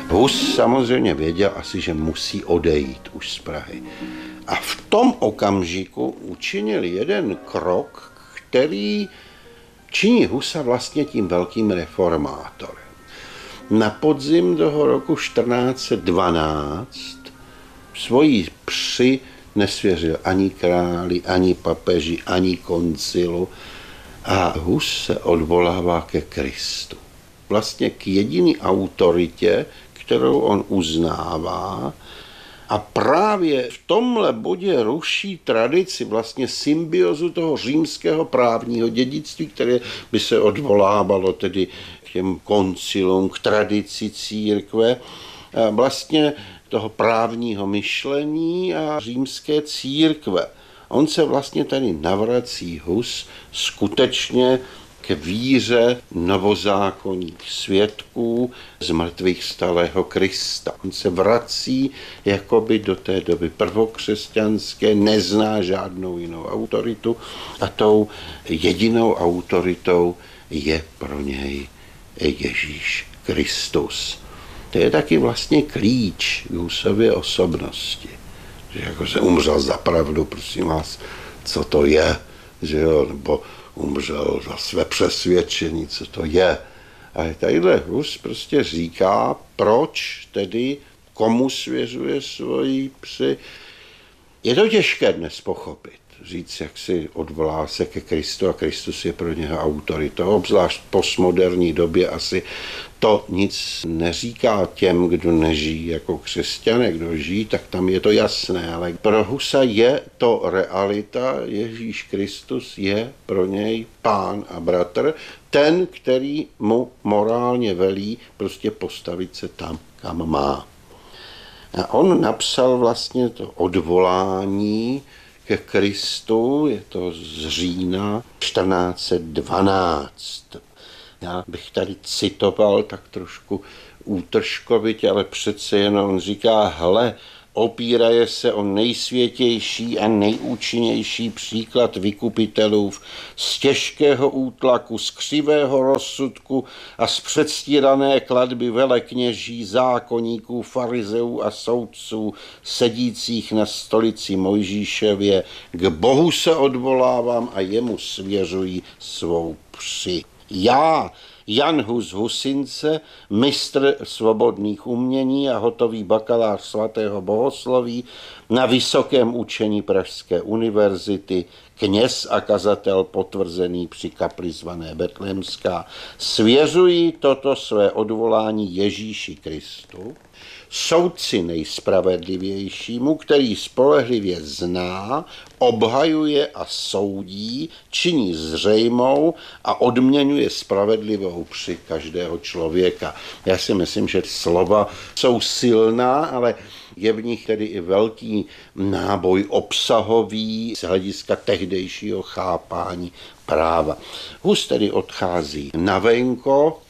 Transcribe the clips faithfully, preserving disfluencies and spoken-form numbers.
Hus samozřejmě věděl asi, že musí odejít už z Prahy. A v tom okamžiku učinil jeden krok, který činí Husa vlastně tím velkým reformátorem. Na podzim toho roku čtrnáct dvanáct svoji při nesvěřil ani králi, ani papeži, ani koncilu a Hus se odvolává ke Kristu. Vlastně k jediné autoritě, kterou on uznává, a právě v tomhle bodě ruší tradici, vlastně symbiozu toho římského právního dědictví, které by se odvolávalo tedy k těm koncilům, k tradici církve, a vlastně toho právního myšlení a římské církve. On se vlastně tady navrací Hus skutečně k víře novozákonních svědků z mrtvých stalého Krista. On se vrací jakoby do té doby prvokřesťanské, nezná žádnou jinou autoritu a tou jedinou autoritou je pro něj Ježíš Kristus. To je taky vlastně klíč k Husově osobnosti. Že jako se umřel za pravdu, prosím vás, co to je, že jo, nebo umřel za své přesvědčení, co to je. A tadyhle Hus prostě říká, proč tedy, komu svěřuje svoji při. Je to těžké dnes pochopit, říct, jak si odvolá se ke Kristu a Kristus je pro něho autoritou, obzvlášť v postmoderní době asi to nic neříká těm, kdo nežijí jako křesťané, kdo žijí, tak tam je to jasné, ale pro Husa je to realita, Ježíš Kristus je pro něj pán a bratr, ten, který mu morálně velí prostě postavit se tam, kam má. A on napsal vlastně to odvolání ke Kristu, je to z října čtrnáct dvanáct. Já bych tady citoval tak trošku útržkovitě, ale přece jen on říká, hle, opíraje se o nejsvětější a nejúčinnější příklad vykupitelů z těžkého útlaku, z křivého rozsudku a z předstírané klatby velekněží, zákoníků, farizeů a soudců, sedících na stolici Mojžíšově. K Bohu se odvolávám a jemu svěřují svou při. Já, Jan Hus Husince, mistr svobodných umění a hotový bakalář svatého bohosloví na Vysokém učení Pražské univerzity, kněz a kazatel potvrzený při kapli zvané Betlémská, svěřují toto své odvolání Ježíši Kristu, soudci nejspravedlivějšímu, který spolehlivě zná, obhajuje a soudí, činí zřejmou a odměňuje spravedlivou při každého člověka. Já si myslím, že slova jsou silná, ale je v nich tedy i velký náboj obsahový z hlediska tehdejšího chápání práva. Hus tedy odchází na venko,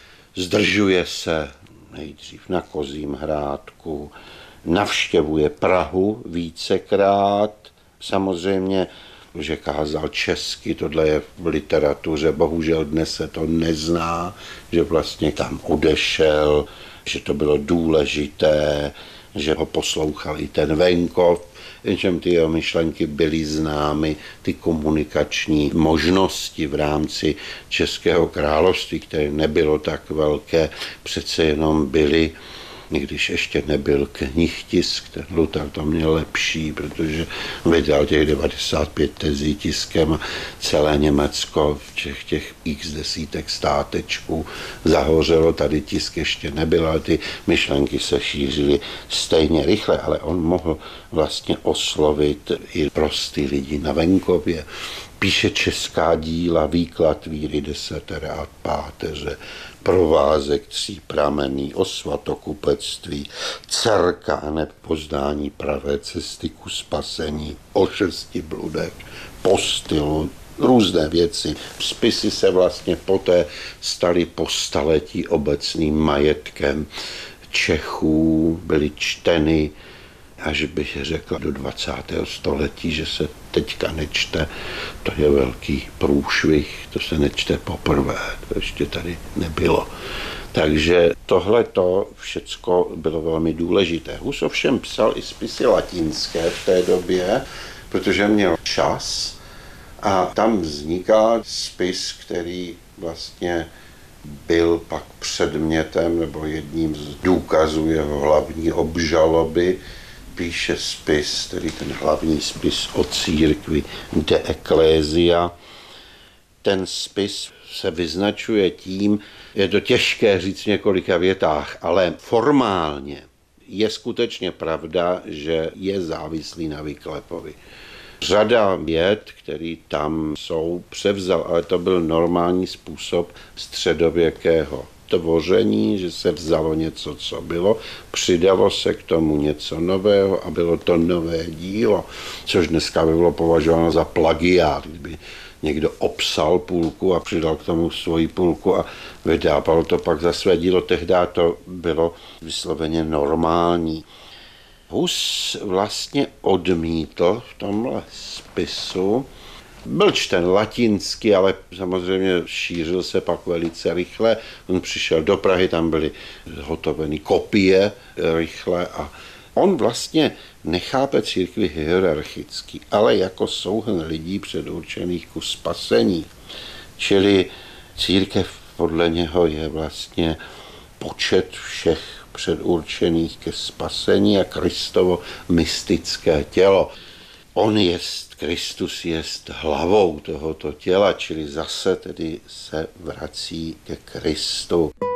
zdržuje se nejdřív na Kozím Hrádku, navštěvuje Prahu vícekrát, samozřejmě, že kázal česky, tohle je v literatuře, bohužel dnes se to nezná, že vlastně tam odešel, že to bylo důležité, že ho poslouchal i ten venkov, jenže ty jeho myšlenky byly známy, ty komunikační možnosti v rámci Českého království, které nebylo tak velké, přece jenom byly, když ještě nebyl knihtisk, ten Luther to měl lepší, protože vydal těch devadesát pět tezí tiskem a celé Německo v těch, těch x desítek státečků zahořelo, tady tisk ještě nebyl, ale ty myšlenky se šířily stejně rychle, ale on mohl vlastně oslovit i prostý lidi na venkově. Píše česká díla, výklad víry desatera a páteře, provázek tří pramení, o svatokupectví, dcerka a nepoznání pravé cesty ku spasení, o šesti bludech, po stylu, různé věci. Spisy se vlastně poté staly po staletí obecným majetkem Čechů, byly čteny, až bych řekl do dvacátého století, že se teďka nečte, to je velký průšvih, to se nečte poprvé, to ještě tady nebylo. Takže tohle to všecko bylo velmi důležité. Hus ovšem psal i spisy latinské v té době, protože měl čas a tam vzniká spis, který vlastně byl pak předmětem nebo jedním z důkazů jeho hlavní obžaloby. Píše spis, tedy ten hlavní spis o církvi De Ecclesia. Ten spis se vyznačuje tím, je to těžké říct v několika větách, ale formálně je skutečně pravda, že je závislý na Vyklepovi. Řada vět, které tam jsou, převzal, ale to byl normální způsob středověkého tvoření, že se vzalo něco, co bylo, přidalo se k tomu něco nového a bylo to nové dílo, což dneska by bylo považováno za plagiát, kdyby někdo obsal půlku a přidal k tomu svoji půlku a vydával to pak za své dílo. Tehdy to bylo vysloveně normální. Hus vlastně odmítl v tomhle spisu. Byl čten latinsky, ale samozřejmě šířil se pak velice rychle. On přišel do Prahy, tam byly hotoveny kopie rychle a on vlastně nechápe církvi hierarchicky, ale jako souhrn lidí předurčených ku spasení. Čili církev podle něho je vlastně počet všech předurčených ke spasení a Kristovo mystické tělo. On jest, Kristus jest hlavou tohoto těla, čili zase tedy se vrací ke Kristu.